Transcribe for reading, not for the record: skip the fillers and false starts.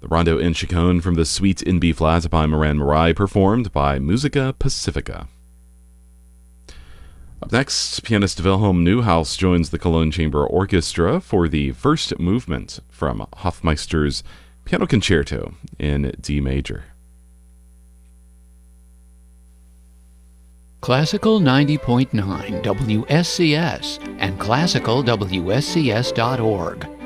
The Rondo in Chaconne from the Suite in B flat by Moran Marai, performed by Musica Pacifica. Up next, pianist Wilhelm Neuhaus joins the Cologne Chamber Orchestra for the first movement from Hofmeister's Piano Concerto in D major. Classical 90.9 WSCS and classicalwscs.org